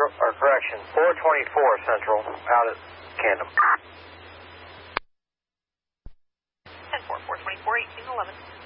or correction, 424 Central, out at Camden. 10-4, 424, 1811.